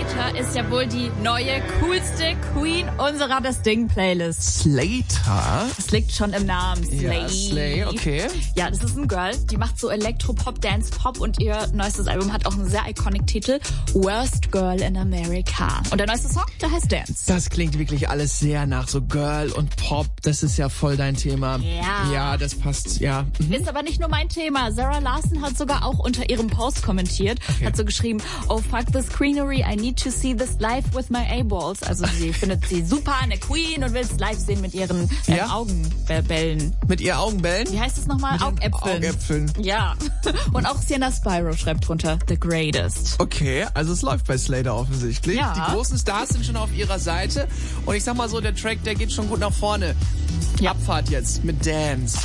Slater ist ja wohl die neue, coolste Queen unserer Das Ding-Playlist. Slater? Das liegt schon im Namen. Slay. Ja, Slay, okay. Ja, das ist ein Girl, die macht so Elektropop, Dance-Pop und ihr neuestes Album hat auch einen sehr iconic Titel, Worst Girl in America. Und der neueste Song, der heißt Dance. Das klingt wirklich alles sehr nach so Girl und Pop. Das ist ja voll dein Thema. Ja. Ja, das passt, ja. Ist aber nicht nur mein Thema. Sarah Larson hat sogar auch unter ihrem Post kommentiert, hat so geschrieben, oh fuck this queenery, I need to see this live with my A-Balls. Also sie findet sie super, eine Queen und will es live sehen mit ihren Augenbällen. Mit ihr Augenbällen? Wie heißt es nochmal? Augäpfeln. Augäpfeln. Ja. Und auch Sienna Spyro schreibt drunter, the greatest. Okay, also es läuft bei Slater offensichtlich. Ja. Die großen Stars sind schon auf ihrer Seite. Und ich sag mal so, der Track, der geht schon gut nach vorne. Ja. Abfahrt jetzt mit Dance.